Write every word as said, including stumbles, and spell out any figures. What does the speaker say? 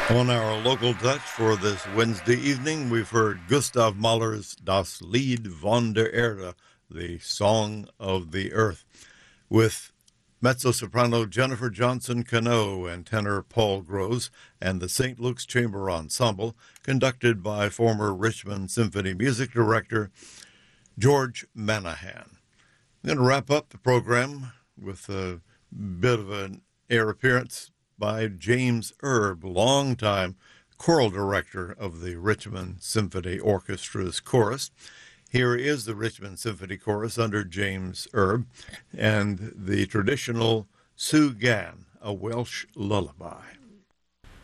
On our local touch for this Wednesday evening, we've heard Gustav Mahler's Das Lied von der Erde, the Song of the Earth, with mezzo-soprano Jennifer Johnson Cano and tenor Paul Groves and the Saint Luke's Chamber Ensemble, conducted by former Richmond Symphony music director George Manahan. I'm going to wrap up the program with a bit of an air appearance by James Erb, longtime choral director of the Richmond Symphony Orchestra's chorus. Here is the Richmond Symphony Chorus under James Erb and the traditional Sue Gann, a Welsh lullaby.